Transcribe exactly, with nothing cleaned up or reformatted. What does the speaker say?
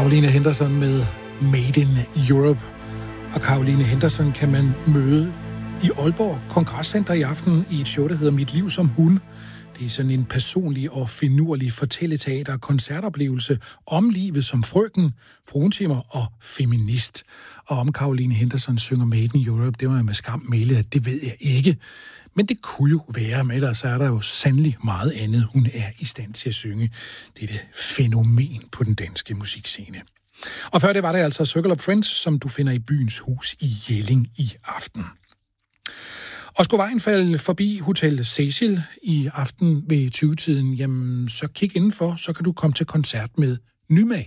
Caroline Henderson med Made in Europe. Og Caroline Henderson kan man møde i Aalborg Kongresscenter i aften i et show, der hedder Mit liv som hun. Det er sådan en personlig og finurlig fortælleteater- og koncertoplevelse om livet som frøken, fruentimer og feminist. Og om Caroline Henderson synger Made in Europe, det var jeg med skam mailet, at det ved jeg ikke. Men det kunne jo være, men ellers er der jo sandelig meget andet, hun er i stand til at synge. Det er det fænomen på den danske musikscene. Og før det var det altså Circle of Friends, som du finder i Byens Hus i Jelling i aften. Og skulle vejen falde forbi Hotel Cecil i aften ved tyve-tiden, jamen så kig indenfor, så kan du komme til koncert med Nymag.